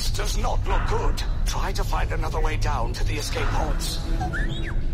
This does not look good. Try to find another way down to the escape pods.